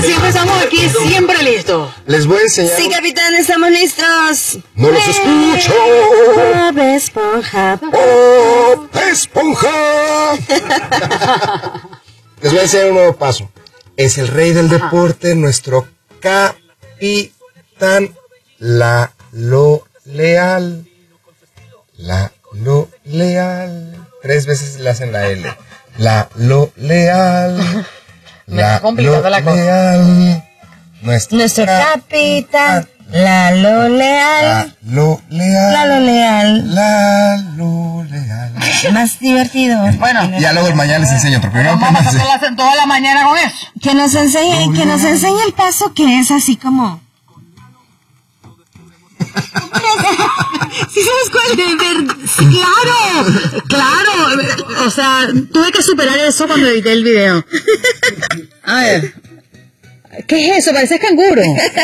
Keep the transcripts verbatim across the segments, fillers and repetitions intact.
siempre estamos aquí, siempre listos. Les voy a enseñar. Sí, capitán, estamos listos. ¡No los escucho! Bob Esponja. ¡Bob Esponja! Les voy a enseñar un nuevo paso. Es el rey del deporte, nuestro capitán, la lo leal. La lo leal. Tres veces le hacen la L. La lo leal. Me está complicando la cosa. Leal. Nuestro, Nuestro capitán, Lalo Leal. Lalo Leal. Lalo Leal. Lalo Leal. Más divertido. Bueno, ya luego mañana les enseño otro. Primero vamos a pasar la- toda la mañana con eso. Que nos enseñe, que nos enseñe el paso que es así como. ¿Sí sabes cuál? De ver... sí, claro, claro. O sea, tuve que superar eso cuando edité el video. A ver. ¿Qué es eso? Parece canguro.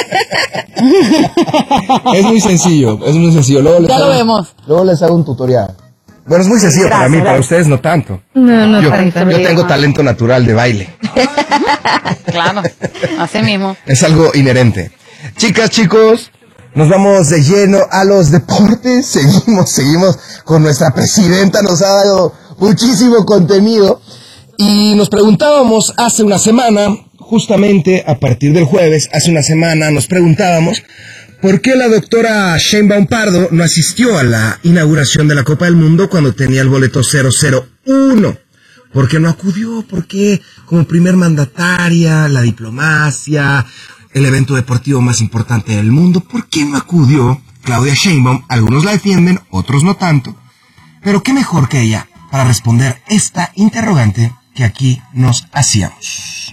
Es muy sencillo, es muy sencillo. Luego les Ya hago, lo vemos. Luego les hago un tutorial. Bueno, es muy sencillo para mí, para ustedes no tanto. No, no, Yo, para yo tengo talento natural de baile. Claro, así mismo. Es algo inherente. Chicas, chicos, nos vamos de lleno a los deportes. Seguimos, seguimos con nuestra presidenta. Nos ha dado muchísimo contenido. Y nos preguntábamos hace una semana, justamente a partir del jueves, hace una semana nos preguntábamos por qué la doctora Sheinbaum Pardo no asistió a la inauguración de la Copa del Mundo cuando tenía el boleto cero cero uno. ¿Por qué no acudió? ¿Por qué como primer mandataria, la diplomacia, el evento deportivo más importante del mundo? ¿Por qué no acudió Claudia Sheinbaum? Algunos la defienden, otros no tanto. Pero qué mejor que ella para responder esta interrogante que aquí nos hacíamos.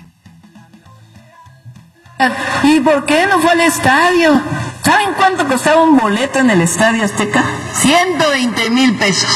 ¿Y por qué no fue al estadio? ¿Saben cuánto costaba un boleto en el Estadio Azteca? ciento veinte mil pesos.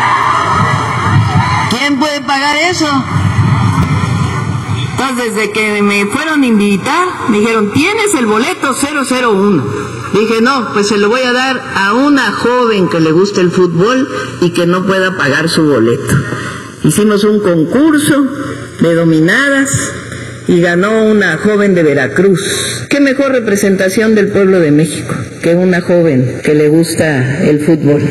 ¿Quién puede pagar eso? Entonces, desde que me fueron a invitar, me dijeron, ¿tienes el boleto cero cero uno? Dije, no, pues se lo voy a dar a una joven que le guste el fútbol y que no pueda pagar su boleto. Hicimos un concurso de dominadas y ganó una joven de Veracruz. ¿Qué mejor representación del pueblo de México que una joven que le gusta el fútbol?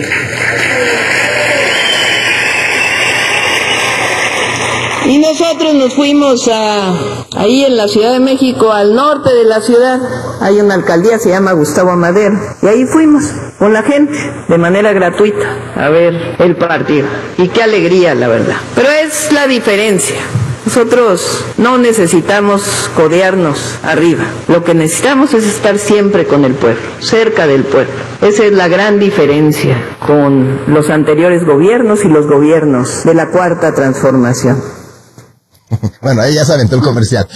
Y nosotros nos fuimos a, ahí en la Ciudad de México, al norte de la ciudad, hay una alcaldía, se llama Gustavo Amadero, y ahí fuimos con la gente, de manera gratuita, a ver el partido. Y qué alegría, la verdad. Pero es la diferencia. Nosotros no necesitamos codearnos arriba. Lo que necesitamos es estar siempre con el pueblo, cerca del pueblo. Esa es la gran diferencia con los anteriores gobiernos y los gobiernos de la Cuarta Transformación. Bueno, ahí ya se aventó el comercial.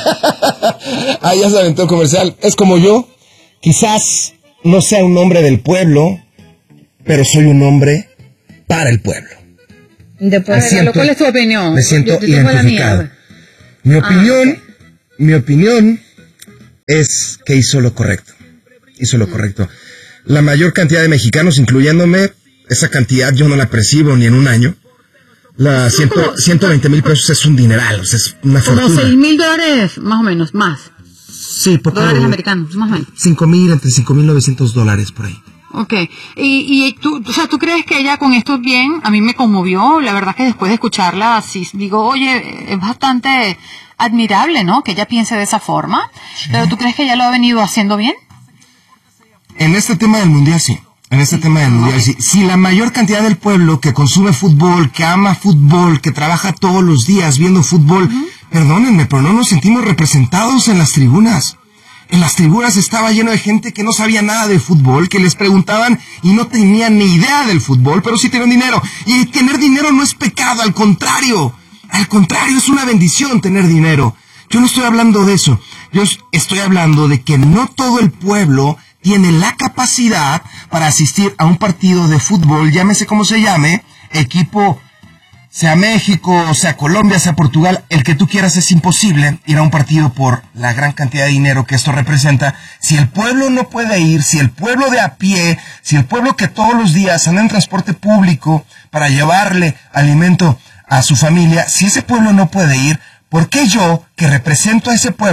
Ahí ya se aventó el comercial. Es como yo. Quizás no sea un hombre del pueblo, pero soy un hombre para el pueblo. Después, siento, ¿cuál es tu opinión? Me siento yo, yo identificado. Mi opinión, ah, okay. mi opinión es que hizo lo correcto. Hizo lo correcto. La mayor cantidad de mexicanos, incluyéndome, esa cantidad yo no la percibo ni en un año. La ciento, ciento veinte mil pesos es un dineral, o sea, es una fortuna. Como seis mil dólares, más o menos, más. Sí, poco. Dólares americanos, más o menos. Cinco mil, entre cinco mil novecientos dólares por ahí. Ok, y, y tú, o sea, ¿tú crees que ella con esto bien? A mí me conmovió, la verdad que después de escucharla, sí, digo, oye, es bastante admirable, ¿no? Que ella piense de esa forma, sí. Pero ¿tú crees que ella lo ha venido haciendo bien? En este tema del mundial, sí. En este tema del mundial, sí. Si la mayor cantidad del pueblo que consume fútbol, que ama fútbol, que trabaja todos los días viendo fútbol, uh-huh. Perdónenme, pero no nos sentimos representados en las tribunas. En las tribunas estaba lleno de gente que no sabía nada de fútbol, que les preguntaban y no tenían ni idea del fútbol, pero sí tenían dinero. Y tener dinero no es pecado, al contrario. Al contrario, es una bendición tener dinero. Yo no estoy hablando de eso. Yo estoy hablando de que no todo el pueblo tiene la capacidad para asistir a un partido de fútbol, llámese como se llame, equipo, sea México, sea Colombia, sea Portugal, el que tú quieras. Es imposible ir a un partido por la gran cantidad de dinero que esto representa. Si el pueblo no puede ir, si el pueblo de a pie, si el pueblo que todos los días anda en transporte público para llevarle alimento a su familia, si ese pueblo no puede ir, ¿por qué yo, que represento a ese pueblo,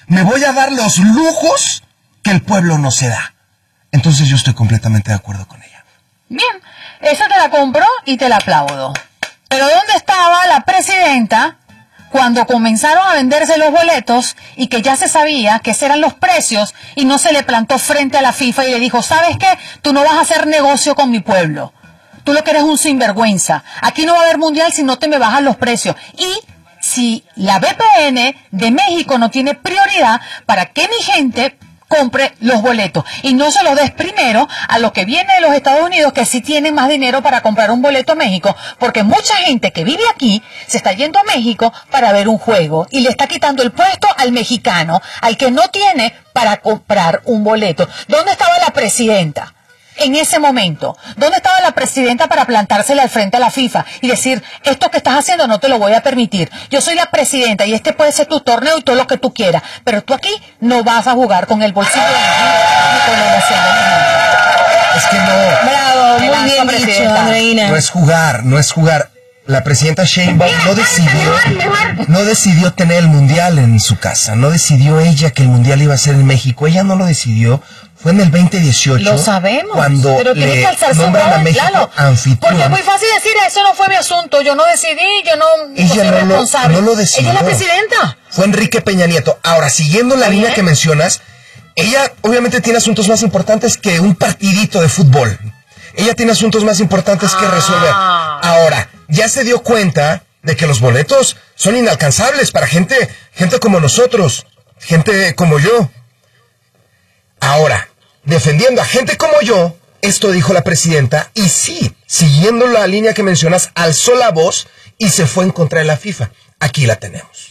Me voy a dar los lujos que el pueblo no se da. Entonces yo estoy completamente de acuerdo con ella. Bien, esa te la compro y te la aplaudo. Pero ¿dónde estaba la presidenta cuando comenzaron a venderse los boletos y que ya se sabía que esos eran los precios y no se le plantó frente a la FIFA y le dijo, ¿sabes qué? Tú no vas a hacer negocio con mi pueblo. Tú lo que eres un sinvergüenza. Aquí no va a haber mundial si no te me bajas los precios. Y si la V P N de México no tiene prioridad para que mi gente compre los boletos y no se los des primero a los que vienen de los Estados Unidos que sí tienen más dinero para comprar un boleto a México, porque mucha gente que vive aquí se está yendo a México para ver un juego y le está quitando el puesto al mexicano, al que no tiene para comprar un boleto. ¿Dónde estaba la presidenta en ese momento? ¿Dónde estaba la presidenta para plantársele al frente a la FIFA y decir, esto que estás haciendo no te lo voy a permitir? Yo soy la presidenta y este puede ser tu torneo y todo lo que tú quieras, pero tú aquí no vas a jugar con el bolsillo de la ni con la nación de la Es que no. Bravo, muy bien dicho, Andreina. No es jugar, no es jugar. La presidenta Sheinbaum no decidió, no decidió tener el mundial en su casa. No decidió ella que el mundial iba a ser en México. Ella no lo decidió. Fue en el veinte dieciocho. Lo sabemos. Cuando pero tiene le que alzarse nombran a México claro, anfitrión. Porque es muy fácil decir, eso no fue mi asunto. Yo no decidí, yo no, ella no soy no responsable. Lo, no lo decidió. Ella es la presidenta. Fue Enrique Peña Nieto. Ahora, siguiendo la línea que mencionas, ella obviamente tiene asuntos más importantes que un partidito de fútbol. Ella tiene asuntos más importantes que resolver. Ahora, ya se dio cuenta de que los boletos son inalcanzables para gente, gente como nosotros, gente como yo. Ahora, defendiendo a gente como yo, esto dijo la presidenta, y sí, siguiendo la línea que mencionas, alzó la voz y se fue en contra de la FIFA. Aquí la tenemos.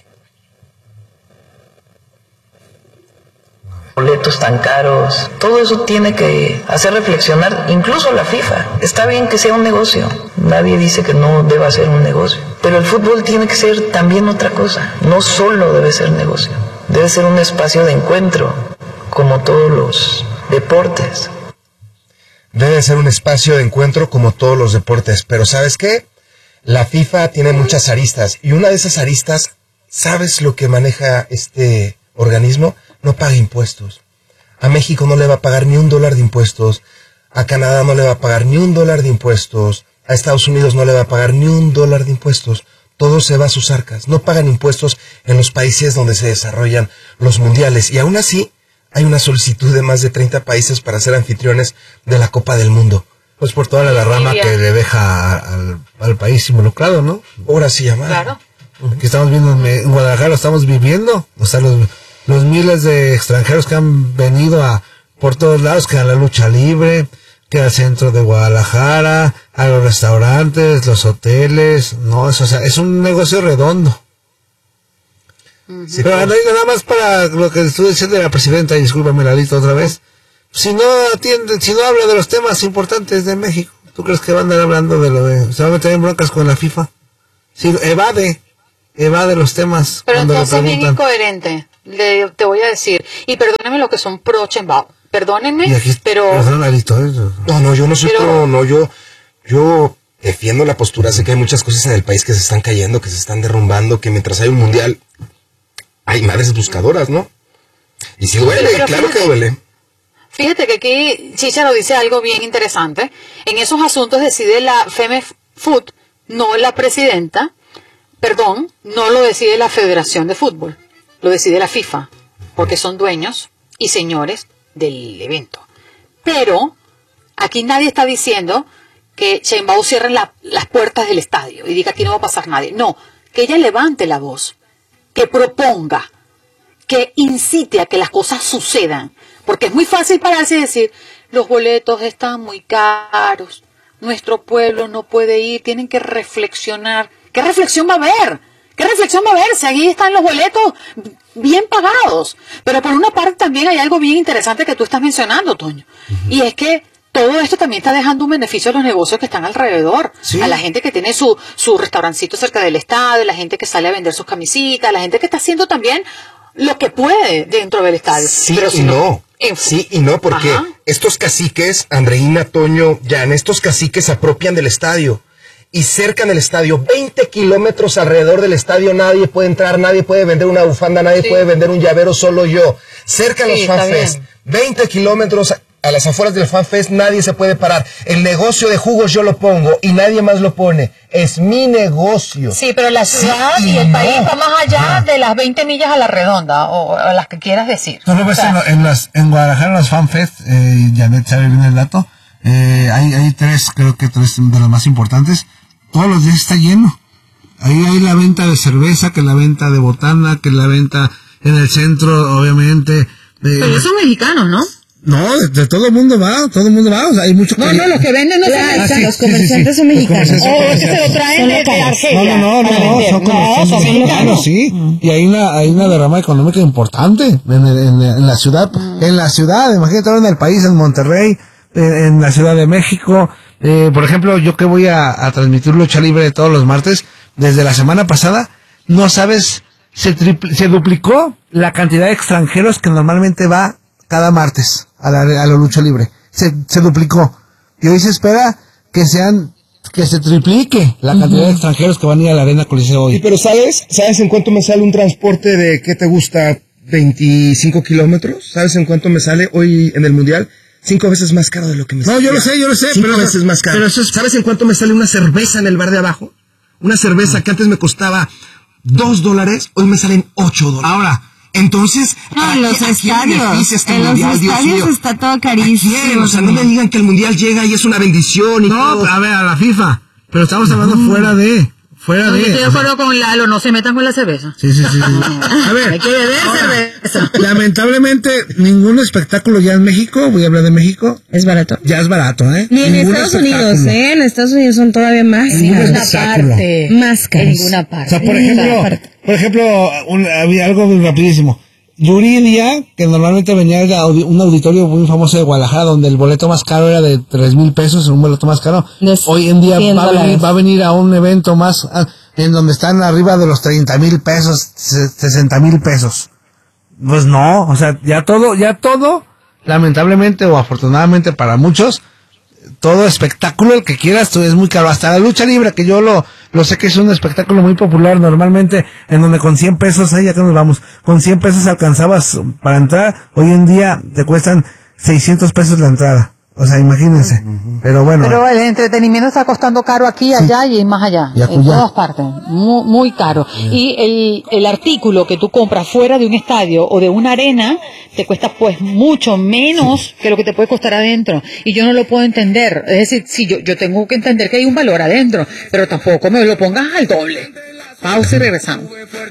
Boletos tan caros, todo eso tiene que hacer reflexionar incluso la FIFA. Está bien que sea un negocio, nadie dice que no deba ser un negocio, pero el fútbol tiene que ser también otra cosa, no solo debe ser negocio, debe ser un espacio de encuentro, como todos los deportes. Debe ser un espacio de encuentro como todos los deportes, pero ¿sabes qué? La FIFA tiene muchas aristas, y una de esas aristas, ¿sabes lo que maneja este organismo? No paga impuestos. A México no le va a pagar ni un dólar de impuestos. A Canadá no le va a pagar ni un dólar de impuestos. A Estados Unidos no le va a pagar ni un dólar de impuestos. Todo se va a sus arcas. No pagan impuestos en los países donde se desarrollan los mundiales. Y aún así, hay una solicitud de más de treinta países para ser anfitriones de la Copa del Mundo. Pues por toda la derrama que le deja al, al país involucrado, ¿no? Ahora sí, llamar. Claro. Aquí estamos viendo en Guadalajara, lo estamos viviendo. O sea, los... los miles de extranjeros que han venido a por todos lados, que a la lucha libre, que al centro de Guadalajara, a los restaurantes, los hoteles, no, es, o sea, es un negocio redondo. Uh-huh. Sí, pero pues, nada más para lo que estuve diciendo de la presidenta, y discúlpame Lalito otra vez, si no atiende, si no habla de los temas importantes de México, ¿tú crees que va a andar hablando de lo de, se va a meter en broncas con la FIFA? Si evade, evade los temas. Pero entonces es bien incoherente. Le, te voy a decir, y perdónenme lo que son pro Sheinbaum, perdónenme, aquí, pero... No, no, yo no soy pero, pro, no, yo, yo defiendo la postura, sé que hay muchas cosas en el país que se están cayendo, que se están derrumbando, que mientras hay un mundial, hay madres buscadoras, ¿no? Y si duele, pero claro fíjate, que duele. Fíjate que aquí Chicharo dice algo bien interesante, en esos asuntos decide la FEMEFUT, no la presidenta, perdón, no lo decide la Federación de Fútbol. Lo decide la FIFA, porque son dueños y señores del evento. Pero aquí nadie está diciendo que Sheinbaum cierre la, las puertas del estadio y diga aquí no va a pasar nadie. No, que ella levante la voz, que proponga, que incite a que las cosas sucedan. Porque es muy fácil pararse y decir, los boletos están muy caros, nuestro pueblo no puede ir, tienen que reflexionar. ¿Qué reflexión va a haber? ¿Qué reflexión va a haber? Si ahí están los boletos bien pagados. Pero por una parte también hay algo bien interesante que tú estás mencionando, Toño. Uh-huh. Y es que todo esto también está dejando un beneficio a los negocios que están alrededor. ¿Sí? A la gente que tiene su, su restaurancito cerca del estadio, la gente que sale a vender sus camisitas, la gente que está haciendo también lo que puede dentro del estadio. Sí Pero si y no. no en... Sí y no, porque Ajá. estos caciques, Andreina, Toño, Jan, estos caciques se apropian del estadio. y cercan el estadio, veinte kilómetros alrededor del estadio, nadie puede entrar, nadie puede vender una bufanda, nadie sí. puede vender un llavero, solo yo. Cerca sí, los FanFest, veinte kilómetros a las afueras del FanFest, nadie se puede parar. El negocio de jugos yo lo pongo y nadie más lo pone. Es mi negocio. Sí, pero la ciudad sí, y el no. país va más allá no. de las veinte millas a la redonda, o a las que quieras decir. No lo ves o sea, en, en, las, en Guadalajara, en los FanFest, eh, Janet sabe bien el dato, eh, hay, hay tres, creo que tres de los más importantes. Todos los días está lleno. Ahí hay la venta de cerveza, que la venta de botana, que la venta en el centro, obviamente. De, pero esos son mexicanos, ¿no? No, de, de todo el mundo va, todo el mundo va, o sea, hay mucho que... No, no, los que venden no claro, son ah, mexicanos, sí, los comerciantes sí, sí, sí. son mexicanos. O oh, es que se lo traen de, de Argelia. No, no, no, no, no son comerciantes no, son mexicanos, sí. Mm. Y hay una, hay una derrama económica importante en, en, en la ciudad, mm. en la ciudad, imagínate ahora en el país, en Monterrey, en, en la Ciudad de México. Eh, por ejemplo, yo que voy a, a transmitir lucha libre todos los martes, desde la semana pasada, no sabes, se, tripl- se duplicó la cantidad de extranjeros que normalmente va cada martes a la, a la lucha libre. Se, se duplicó. Y hoy se espera que sean, que se triplique la cantidad uh-huh. de extranjeros que van a ir a la Arena Coliseo hoy. Sí, pero ¿sabes? ¿Sabes en cuánto me sale un transporte de, qué te gusta, veinticinco kilómetros? ¿Sabes en cuánto me sale hoy en el Mundial? Cinco veces más caro de lo que me sale. No, yo lo sé, yo lo sé. Cinco pero veces más caro. Pero eso es... ¿Sabes en cuánto me sale una cerveza en el bar de abajo? Una cerveza que antes me costaba dos dólares, hoy me salen ocho dólares. Ahora, entonces, no, en los estadios, este en mundial, los estadios está todo carísimo. O sea, no me digan que el mundial llega y es una bendición y no, todo. A ver, a la FIFA. Pero estamos hablando mm. fuera de... Fuera no, de... Yo estoy de acuerdo con Lalo, no se metan con la cerveza. Sí, sí, sí. sí. A ver. Hay que beber ahora, cerveza. Lamentablemente, ningún espectáculo ya en México, voy a hablar de México. ¿Es barato? Ya es barato, ¿eh? Ni en ningún Estados Unidos, ¿eh? En Estados Unidos son todavía más en ninguna parte. Más caros. En ninguna parte. O sea, por ejemplo, por ejemplo, un, había algo rapidísimo. Yuridia, que normalmente venía de un auditorio muy famoso de Guadalajara, donde el boleto más caro era de tres mil pesos, un boleto más caro. Des Hoy en día va a, venir, va a venir a un evento más, en donde están arriba de los treinta mil pesos, sesenta mil pesos. Pues no, o sea, ya todo, ya todo, lamentablemente o afortunadamente para muchos, todo espectáculo, el que quieras, tú es muy caro. Hasta la lucha libre, que yo lo, lo sé que es un espectáculo muy popular normalmente, en donde con cien pesos, ahí ya que nos vamos, con cien pesos alcanzabas para entrar, hoy en día te cuestan seiscientos pesos la entrada. O sea, imagínense. Uh-huh. Pero bueno. Pero el entretenimiento está costando caro aquí, allá sí. y más allá. Y en todas partes. Muy, muy caro. Yeah. Y el, el artículo que tú compras fuera de un estadio o de una arena te cuesta pues mucho menos sí. que lo que te puede costar adentro. Y yo no lo puedo entender. Es decir, sí, yo, yo tengo que entender que hay un valor adentro, pero tampoco me lo pongas al doble. Pausa y regresamos.